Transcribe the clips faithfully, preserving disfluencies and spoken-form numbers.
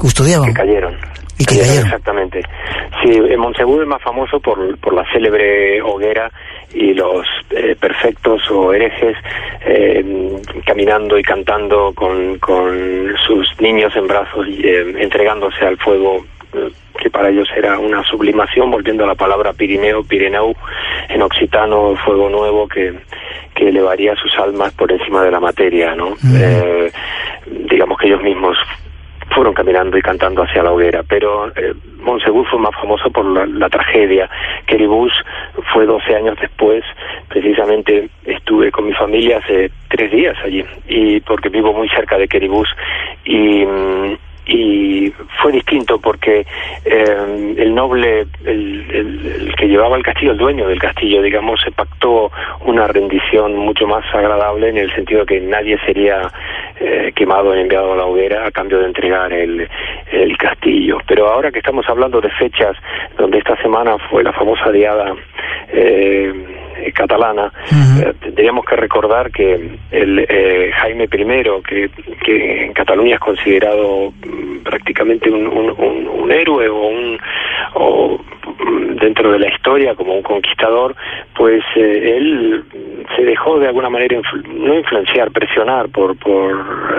custodiaban. Que cayeron. Y que cayeron. Exactamente. Sí, Monsegur es más famoso por, por la célebre hoguera y los eh, perfectos o herejes eh, caminando y cantando con, con sus niños en brazos y eh, entregándose al fuego, eh, que para ellos era una sublimación, volviendo a la palabra Pirineo, Pireneu, en occitano, fuego nuevo que, que elevaría sus almas por encima de la materia, ¿no? Uh-huh. Eh, digamos que ellos mismos fueron caminando y cantando hacia la hoguera, pero eh, Monsegur fue más famoso por la, la tragedia. Queribus fue doce años después. Precisamente estuve con mi familia hace tres días allí, y porque vivo muy cerca de Queribus, y y fue distinto porque eh, el noble, el, el, el que llevaba el castillo, el dueño del castillo, digamos, se pactó una rendición mucho más agradable, en el sentido de que nadie sería eh, quemado o enviado a la hoguera a cambio de entregar el, el castillo. Pero ahora que estamos hablando de fechas, donde esta semana fue la famosa diada eh, catalana, uh-huh. eh, tendríamos que recordar que el eh, Jaime primero, que, que en Cataluña es considerado prácticamente un, un, un, un héroe o un o dentro de la historia como un conquistador, pues eh, él se dejó de alguna manera influ- no influenciar, presionar por por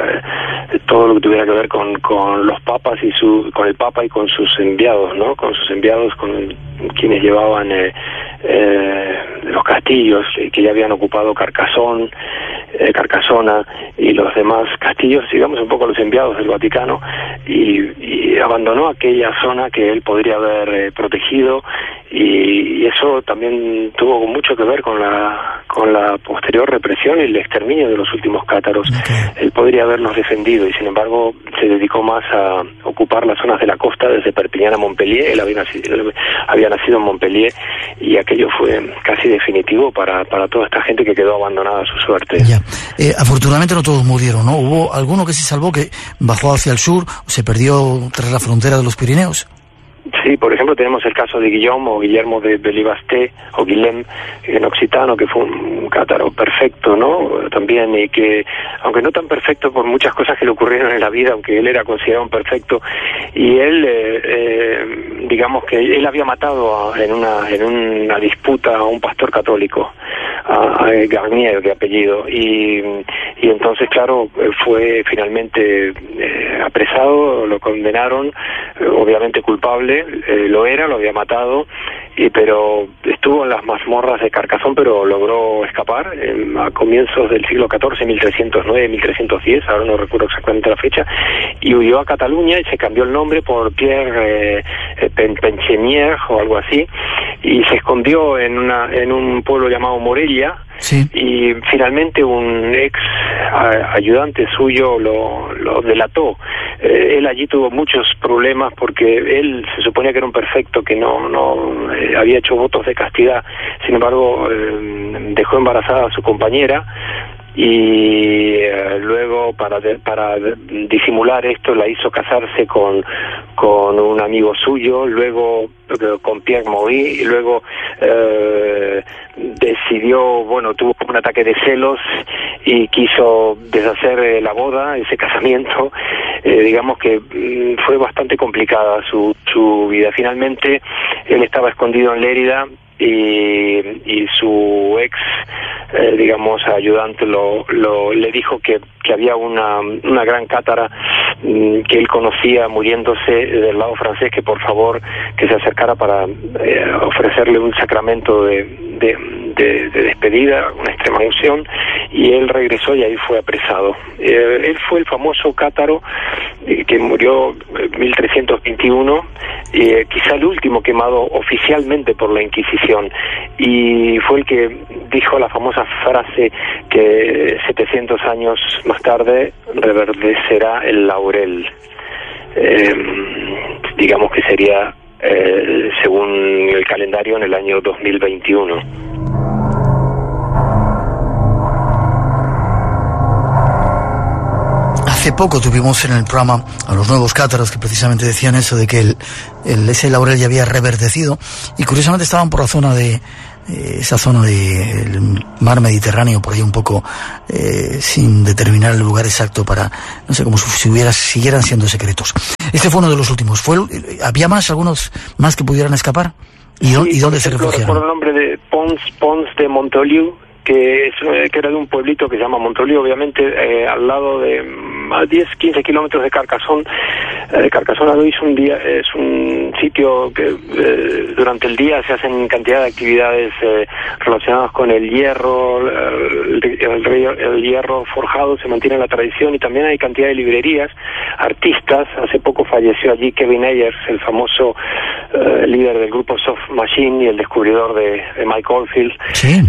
eh, todo lo que tuviera que ver con, con los papas y su con el papa y con sus enviados, ¿no? Con sus enviados, con quienes llevaban eh, eh, los castillos que ya habían ocupado Carcasón, eh, Carcasona y los demás castillos, digamos un poco los enviados del Vaticano, y, y abandonó aquella zona que él podría haber eh, protegido, y, y eso también tuvo mucho que ver con la con la posterior represión y el exterminio de los últimos cátaros. Okay. Él podría habernos defendido y sin embargo se dedicó más a ocupar las zonas de la costa, desde Perpiñán a Montpellier. Él había nacido, él había nacido en Montpellier, y aquello fue casi definitivo para, para toda esta gente que quedó abandonada a su suerte. Ya. Eh, afortunadamente no todos murieron, ¿no? Hubo alguno que se salvó, que bajó hacia el sur, o se perdió tras la frontera de los Pirineos. Sí, por ejemplo, tenemos el caso de Guillaume o Guillermo de Belibasté, o Guillem en occitano, que fue un cátaro perfecto, ¿no? También, y que, aunque no tan perfecto por muchas cosas que le ocurrieron en la vida, aunque él era considerado un perfecto, y él, eh, eh, digamos que él había matado a, en una en una disputa a un pastor católico, a, a Garnier de apellido, y, y entonces, claro, fue finalmente eh, apresado, lo condenaron, eh, obviamente culpable. Eh, lo era, lo había matado, y pero estuvo en las mazmorras de Carcassonne, pero logró escapar eh, a comienzos del siglo catorce, mil trescientos nueve, mil trescientos diez, ahora no recuerdo exactamente la fecha, y huyó a Cataluña y se cambió el nombre por Pierre eh, Pen Penchemier o algo así, y se escondió en una en un pueblo llamado Morella. Sí. Y finalmente un ex a, ayudante suyo lo, lo delató. Eh, él allí tuvo muchos problemas porque él se suponía que era un perfecto, que no no eh, había hecho votos de castidad. Sin embargo, eh, dejó embarazada a su compañera, y eh, luego para de, para disimular esto la hizo casarse con con un amigo suyo, luego eh, con Pierre Maury, y luego eh, decidió, bueno, tuvo un ataque de celos y quiso deshacer eh, la boda, ese casamiento. Eh, digamos que mm, fue bastante complicada su su vida. Finalmente él estaba escondido en Lérida, y, y su ex eh, digamos ayudante lo, lo le dijo que, que había una una gran cátara mmm, que él conocía muriéndose del lado francés, que por favor que se acercara para eh, ofrecerle un sacramento de, de, de, de despedida, una extrema unción, y él regresó y ahí fue apresado. Eh, él fue el famoso cátaro eh, que murió en mil trescientos veintiuno, eh, quizá el último quemado oficialmente por la Inquisición, y fue el que dijo la famosa frase que setecientos años más tarde reverdecerá el laurel. Eh, digamos que sería, eh, según el calendario, en el año dos mil veintiuno. Hace poco tuvimos en el programa a los nuevos cátaros que precisamente decían eso, de que el, el, ese laurel ya había reverdecido, y curiosamente estaban por la zona de, eh, esa zona del mar Mediterráneo, por ahí un poco, eh, sin determinar el lugar exacto para, no sé, como si hubiera, siguieran siendo secretos. Este fue uno de los últimos. ¿Fue, ¿Había más, algunos más que pudieran escapar? ¿Y, sí, ¿y dónde se refugiaron? Por el nombre de Pons, Pons de Montoliu, que, es, que era de un pueblito que se llama Montoliu, obviamente, eh, al lado de a diez, quince kilómetros de Carcassonne. Eh, Carcassonne es un día, es un sitio que eh, durante el día se hacen cantidad de actividades eh, relacionadas con el hierro, el, el, el, el hierro forjado se mantiene en la tradición, y también hay cantidad de librerías, artistas. Hace poco falleció allí Kevin Ayers, el famoso eh, líder del grupo Soft Machine y el descubridor de, de Mike Oldfield. Sí.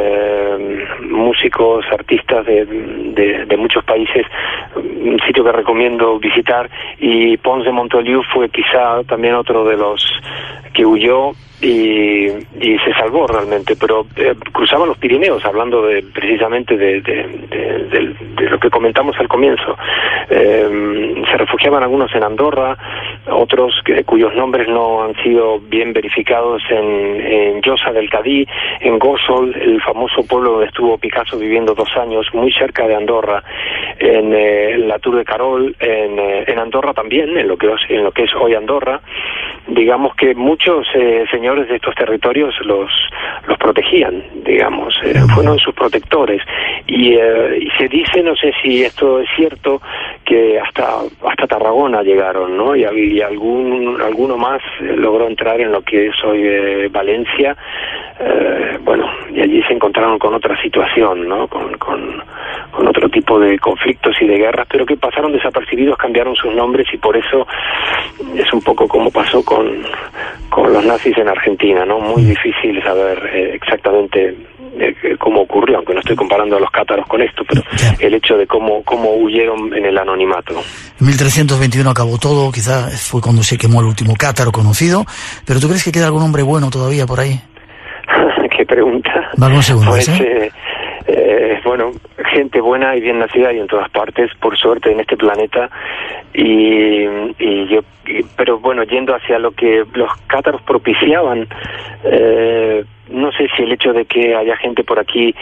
Eh, músicos, artistas de, de, de muchos países, un sitio que recomiendo visitar. Y Pons de Montoliu fue quizá también otro de los que huyó y, y se salvó realmente, pero eh, cruzaban los Pirineos, hablando de precisamente de, de, de, de, de lo que comentamos al comienzo. Eh, se refugiaban algunos en Andorra, otros que, cuyos nombres no han sido bien verificados en, en Llosa del Cadí, en Gósol, el famoso pueblo donde estuvo Picasso viviendo dos años, muy cerca de Andorra, en eh, la Tour de Carol, en, eh, en Andorra también, en lo que, en lo que es hoy Andorra. Digamos que muchos eh, señores de estos territorios los los protegían, digamos, eh, fueron sus protectores, y, eh, y se dice, no sé si esto es cierto, que hasta hasta Tarragona llegaron, ¿no? Y, y algún alguno más eh, logró entrar en lo que es hoy eh, Valencia, eh, bueno, y allí se encontraron con otra situación, ¿no? Con, con con otro tipo de conflictos y de guerras, pero que pasaron desapercibidos, cambiaron sus nombres, y por eso es un poco como pasó con, con los nazis en Argentina, ¿no? Muy difícil saber eh, exactamente eh, cómo ocurrió, aunque no estoy comparando a los cátaros con esto, pero el hecho de cómo, cómo huyeron en el anonimato. En mil trescientos veintiuno acabó todo, quizá fue cuando se quemó el último cátaro conocido, pero ¿tú crees que queda algún hombre bueno todavía por ahí? ¿Qué pregunta? Vamos segundos, pues, ¿eh? eh Eh, bueno, gente buena y bien nacida hay en todas partes, por suerte, en este planeta, y, y yo, y, pero bueno, yendo hacia lo que los cátaros propiciaban, eh, no sé si el hecho de que haya gente por aquí,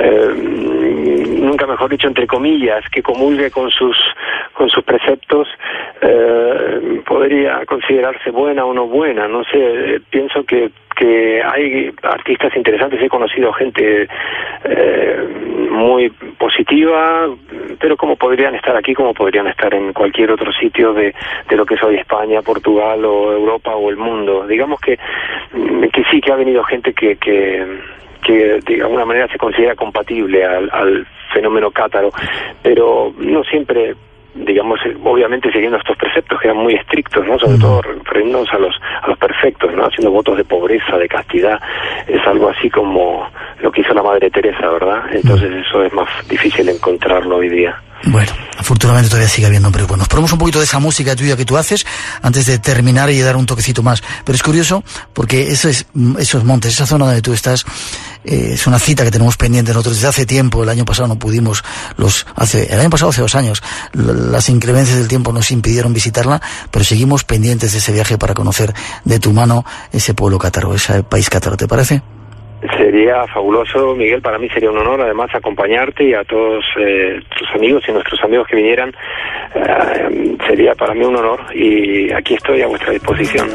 eh, nunca mejor dicho, entre comillas, que comulgue con sus con sus preceptos, eh, podría considerarse buena o no buena, no sé, pienso que que hay artistas interesantes, he conocido gente eh, muy positiva, pero como podrían estar aquí, como podrían estar en cualquier otro sitio de, de lo que es hoy España, Portugal o Europa o el mundo. Digamos que, que sí, que ha venido gente que, que, que de alguna manera se considera compatible al, al fenómeno cátaro, pero no siempre, digamos, obviamente siguiendo estos preceptos que eran muy estrictos, ¿no? Sobre todo refiriéndonos a los a los perfectos, ¿no? Haciendo votos de pobreza, de castidad. Es algo así como lo que hizo la Madre Teresa, ¿verdad? Entonces eso es más difícil encontrarlo hoy día. Bueno, afortunadamente todavía sigue habiendo hombres buenos. Probamos un poquito de esa música tuya que tú haces antes de terminar y dar un toquecito más. Pero es curioso porque eso es, esos montes, esa zona donde tú estás, eh, es una cita que tenemos pendiente nosotros desde hace tiempo. El año pasado no pudimos, los hace el año pasado hace dos años, las inclemencias del tiempo nos impidieron visitarla, pero seguimos pendientes de ese viaje para conocer de tu mano ese pueblo cátaro, ese país cátaro. ¿Te parece? Sería fabuloso, Miguel, para mí sería un honor además acompañarte, y a todos eh, tus amigos y nuestros amigos que vinieran, eh, sería para mí un honor, y aquí estoy a vuestra disposición.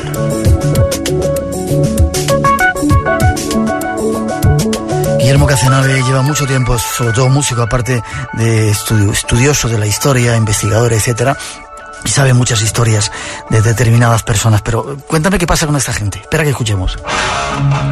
Guillermo Cazenave lleva mucho tiempo, sobre todo músico, aparte de estudio, estudioso de la historia, investigador, etcétera, y sabe muchas historias de determinadas personas, pero cuéntame qué pasa con esta gente. Espera que escuchemos.